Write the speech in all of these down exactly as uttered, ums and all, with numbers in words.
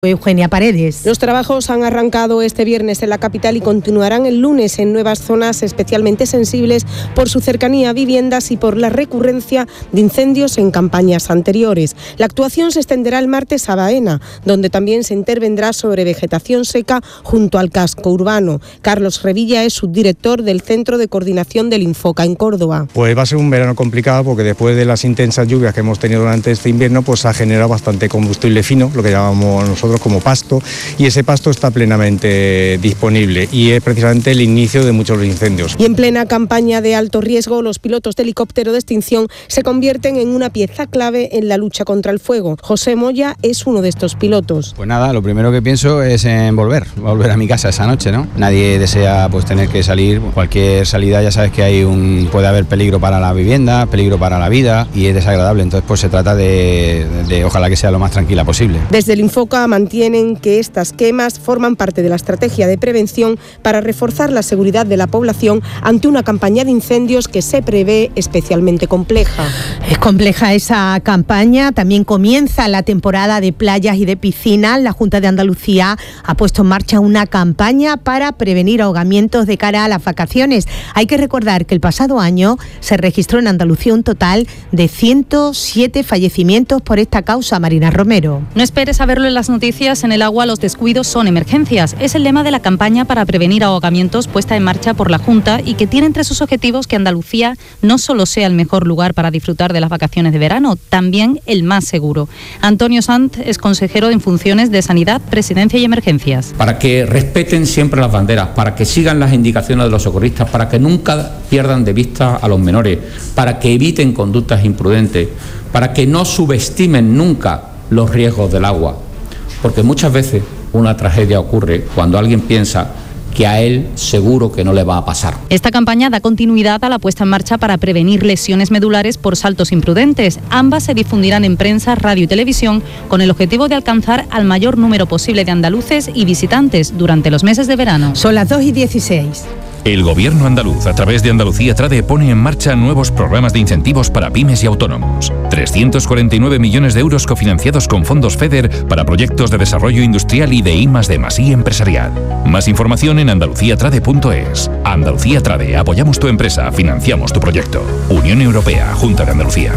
Eugenia Paredes. Los trabajos han arrancado este viernes en la capital y continuarán el lunes en nuevas zonas especialmente sensibles por su cercanía a viviendas y por la recurrencia de incendios en campañas anteriores. La actuación se extenderá el martes a Baena, donde también se intervendrá sobre vegetación seca junto al casco urbano. Carlos Revilla es subdirector del Centro de Coordinación del Infoca en Córdoba. Pues va a ser un verano complicado porque después de las intensas lluvias que hemos tenido durante este invierno, pues ha generado bastante combustible fino, lo que llamamos nosotros como pasto, y ese pasto está plenamente disponible y es precisamente el inicio de muchos incendios. Y en plena campaña de alto riesgo, los pilotos de helicóptero de extinción se convierten en una pieza clave en la lucha contra el fuego. José Moya es uno de estos pilotos. Pues nada, lo primero que pienso es en volver, volver a mi casa esa noche, ¿no? Nadie desea pues tener que salir, cualquier salida ya sabes que hay un puede haber peligro para la vivienda, peligro para la vida y es desagradable, entonces pues se trata de, de, de ojalá que sea lo más tranquila posible. Desde el Infoca mantienen que estas quemas forman parte de la estrategia de prevención para reforzar la seguridad de la población ante una campaña de incendios que se prevé especialmente compleja. Es compleja esa campaña, también comienza la temporada de playas y de piscinas. La Junta de Andalucía ha puesto en marcha una campaña para prevenir ahogamientos de cara a las vacaciones. Hay que recordar que el pasado año se registró en Andalucía un total de ciento siete fallecimientos por esta causa. Marina Romero. No esperes a verlo en las noticias. En el agua los descuidos son emergencias. Es el lema de la campaña para prevenir ahogamientos puesta en marcha por la Junta y que tiene entre sus objetivos que Andalucía no solo sea el mejor lugar para disfrutar de las vacaciones de verano, también el más seguro. Antonio Sanz es consejero en funciones de Sanidad, Presidencia y Emergencias. Para que respeten siempre las banderas, para que sigan las indicaciones de los socorristas, para que nunca pierdan de vista a los menores, para que eviten conductas imprudentes, para que no subestimen nunca los riesgos del agua. Porque muchas veces una tragedia ocurre cuando alguien piensa que a él seguro que no le va a pasar. Esta campaña da continuidad a la puesta en marcha para prevenir lesiones medulares por saltos imprudentes. Ambas se difundirán en prensa, radio y televisión con el objetivo de alcanzar al mayor número posible de andaluces y visitantes durante los meses de verano. Son las dos y dieciséis. El Gobierno andaluz, a través de Andalucía Trade, pone en marcha nuevos programas de incentivos para pymes y autónomos. trescientos cuarenta y nueve millones de euros cofinanciados con fondos FEDER para proyectos de desarrollo industrial y de I más D más I empresarial. Más información en andalucía trade punto es. Andalucía Trade, apoyamos tu empresa, financiamos tu proyecto. Unión Europea, Junta de Andalucía.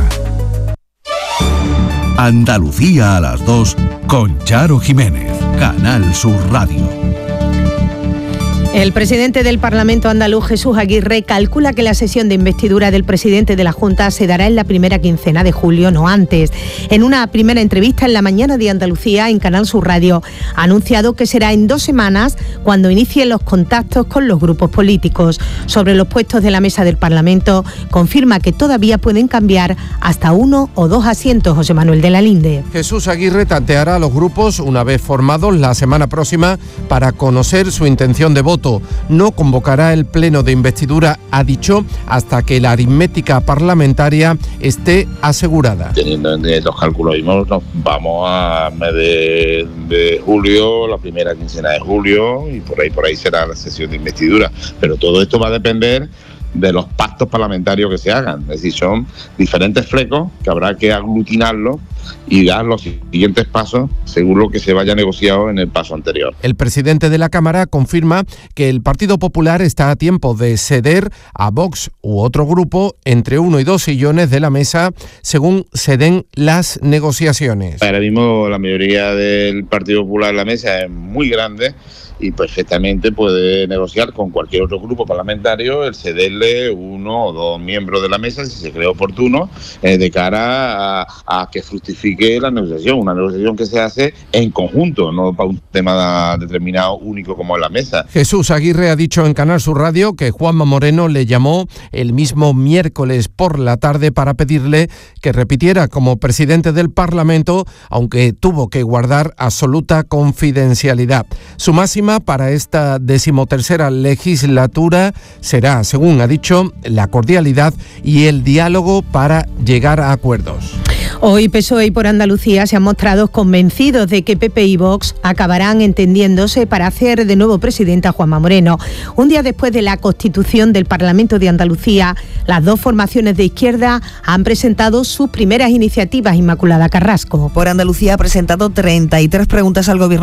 Andalucía a las dos con Charo Jiménez, Canal Sur Radio. El presidente del Parlamento andaluz, Jesús Aguirre, calcula que la sesión de investidura del presidente de la Junta se dará en la primera quincena de julio, no antes. En una primera entrevista en la mañana de Andalucía, en Canal Sur Radio, ha anunciado que será en dos semanas cuando inicien los contactos con los grupos políticos. Sobre los puestos de la mesa del Parlamento, confirma que todavía pueden cambiar hasta uno o dos asientos. José Manuel de la Linde. Jesús Aguirre tanteará a los grupos una vez formados la semana próxima para conocer su intención de voto. No convocará el pleno de investidura, ha dicho, hasta que la aritmética parlamentaria esté asegurada. Teniendo en los cálculos mismos, nos vamos a mes de, de julio, la primera quincena de julio, y por ahí por ahí será la sesión de investidura. Pero todo esto va a depender de los pactos parlamentarios que se hagan. Es decir, son diferentes flecos que habrá que aglutinarlos y dar los siguientes pasos según lo que se vaya negociado en el paso anterior. El presidente de la Cámara confirma que el Partido Popular está a tiempo de ceder a Vox u otro grupo entre uno y dos sillones de la mesa según se den las negociaciones. Ahora mismo la mayoría del Partido Popular en la mesa es muy grande y perfectamente puede negociar con cualquier otro grupo parlamentario el cederle uno o dos miembros de la mesa si se cree oportuno eh, de cara a, a que fructifique la negociación, una negociación que se hace en conjunto, no para un tema determinado único como es la mesa. Jesús Aguirre ha dicho en Canal Sur Radio que Juanma Moreno le llamó el mismo miércoles por la tarde para pedirle que repitiera como presidente del Parlamento, aunque tuvo que guardar absoluta confidencialidad. Su máxima para esta decimotercera legislatura será, según ha dicho, la cordialidad y el diálogo para llegar a acuerdos. Hoy P S O E y Por Andalucía se han mostrado convencidos de que P P y Vox acabarán entendiéndose para hacer de nuevo presidenta a Juanma Moreno. Un día después de la constitución del Parlamento de Andalucía, las dos formaciones de izquierda han presentado sus primeras iniciativas. Inmaculada Carrasco. Por Andalucía ha presentado treinta y tres preguntas al Gobierno